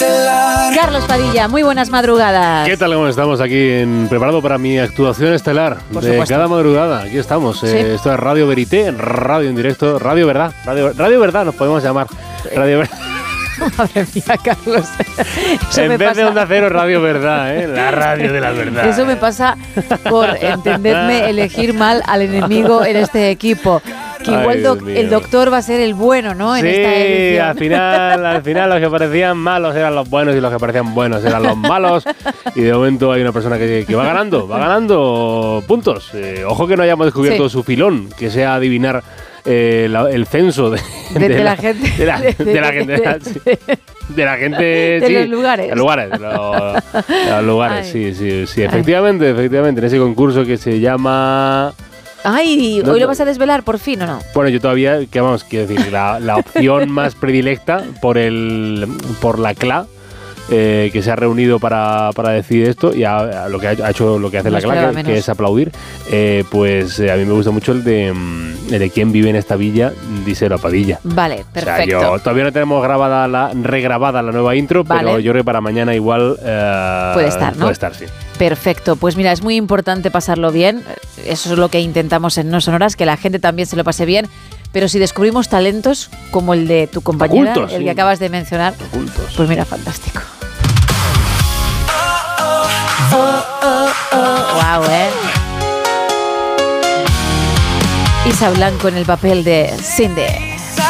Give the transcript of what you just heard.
estelar. Carlos Padilla, muy buenas madrugadas. ¿Qué tal? ¿Cómo estamos aquí preparado para mi actuación estelar Por de supuesto. cada madrugada? Aquí estamos. Sí. Esto es Radio Verité, radio en directo, Radio Verdad. Radio Verdad nos podemos llamar. Radio Verdad. Madre mía, Carlos. Eso En me vez pasa- de Onda Cero, Radio Verdad, ¿eh? La radio de la verdad. Eso me pasa por, entendedme, elegir mal al enemigo en este equipo. Que igual Ay, Dios mío. el doctor va a ser el bueno, ¿no? En esta Sí, edición. al final los que parecían malos eran los buenos y los que parecían buenos eran los malos. Y de momento hay una persona que va ganando puntos. Ojo que no hayamos descubierto Sí. su filón, que sea adivinar el censo de la gente. de la gente, de la gente, De sí, los lugares. de los lugares, Ay. sí, efectivamente, en ese concurso que se llama... Ay, No, ¿hoy lo no. vas a desvelar por fin o no? Bueno, yo todavía, quiero decir, la opción más predilecta por la CLA, que se ha reunido para decidir esto y lo que ha hecho lo que hace No la esperaba CLA, que menos. es aplaudir, pues a mí me gusta mucho el de quién vive en esta villa, díselo a Padilla. Vale, O sea, perfecto. todavía no tenemos regrabada la nueva intro, Vale. pero yo creo que para mañana igual Puede estar, ¿no? Puede estar, sí. Perfecto, pues mira, es muy importante pasarlo bien, eso es lo que intentamos en No Sonoras, que la gente también se lo pase bien, pero si descubrimos talentos como el de tu compañera, Ocultos, el sí. que acabas de mencionar, Ocultos. pues mira, fantástico. Wow, Isa Blanco en el papel de Cindy.